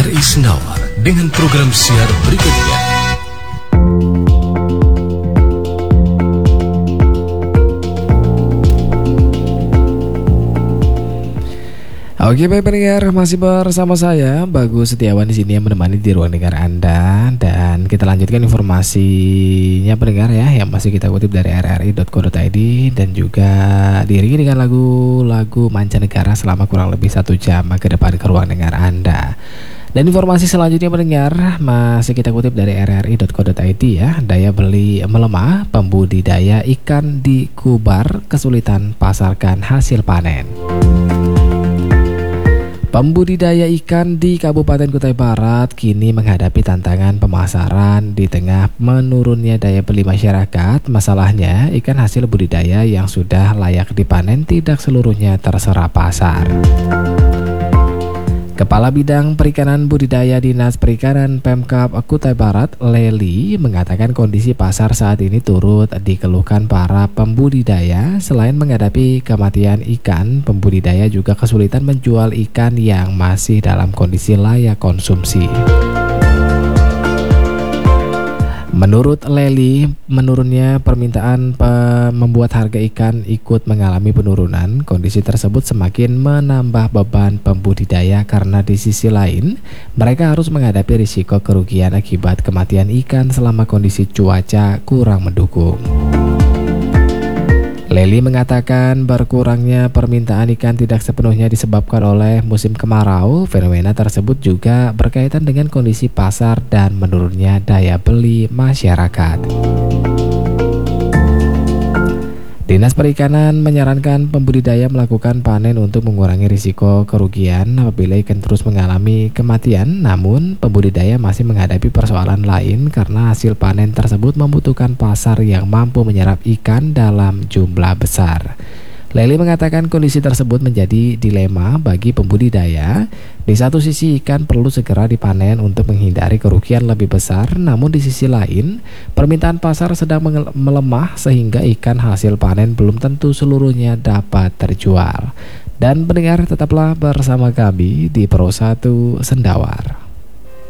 RRI Senawar dengan program siar berikutnya. Oke, baik pendengar, masih bersama saya Bagus Setiawan di sini yang menemani di ruang dengar Anda, dan kita lanjutkan informasinya pendengar ya, yang masih kita kutip dari rri.co.id dan juga diiringi dengan lagu-lagu mancanegara selama kurang lebih 1 jam ke depan ke ruang dengar Anda. Dan informasi selanjutnya pendengar masih kita kutip dari rri.co.id ya. Daya beli melemah, pembudidaya ikan di Kubar kesulitan pasarkan hasil panen. Pembudidaya ikan di Kabupaten Kutai Barat kini menghadapi tantangan pemasaran di tengah menurunnya daya beli masyarakat. Masalahnya, ikan hasil budidaya yang sudah layak dipanen tidak seluruhnya terserap pasar. Kepala Bidang Perikanan Budidaya Dinas Perikanan Pemkab Kutai Barat, Leli, mengatakan kondisi pasar saat ini turut dikeluhkan para pembudidaya. Selain menghadapi kematian ikan, pembudidaya juga kesulitan menjual ikan yang masih dalam kondisi layak konsumsi. Menurut Leli, menurunnya permintaan membuat harga ikan ikut mengalami penurunan. Kondisi tersebut semakin menambah beban pembudidaya karena di sisi lain, mereka harus menghadapi risiko kerugian akibat kematian ikan selama kondisi cuaca kurang mendukung. Leli mengatakan berkurangnya permintaan ikan tidak sepenuhnya disebabkan oleh musim kemarau. Fenomena tersebut juga berkaitan dengan kondisi pasar dan menurunnya daya beli masyarakat. Dinas Perikanan menyarankan pembudidaya melakukan panen untuk mengurangi risiko kerugian apabila ikan terus mengalami kematian. Namun, pembudidaya masih menghadapi persoalan lain karena hasil panen tersebut membutuhkan pasar yang mampu menyerap ikan dalam jumlah besar. Leli mengatakan kondisi tersebut menjadi dilema bagi pembudidaya. Di satu sisi ikan perlu segera dipanen untuk menghindari kerugian lebih besar, namun di sisi lain permintaan pasar sedang melemah sehingga ikan hasil panen belum tentu seluruhnya dapat terjual. Dan pendengar, tetaplah bersama kami di Pro 1 Sendawar.